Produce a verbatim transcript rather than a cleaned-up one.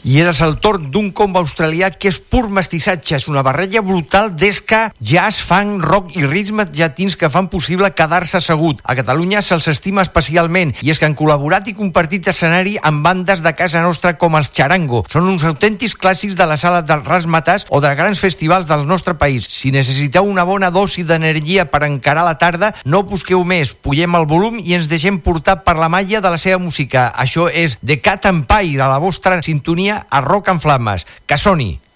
I és el torn d'un combo australià que és pur mestissatge, és una barreja brutal d'esca, jazz, funk, rock i ritmes llatins que fan possible quedar-se assegut. A Catalunya se'ls estima especialment i és que han col·laborat i compartit escenari amb bandes de casa nostra com els Charango. Són uns autèntics clàssics de la sala dels Razzmatazz o de grans festivals del nostre país. Si necessiteu una bona dosi d'energia per encarar la tarda, no busqueu més, pugem el volum i ens deixem portar per la màgia de la seva música. Això és The Cat Empire, a la vostra sintonia a Rock en Flames. Que soni!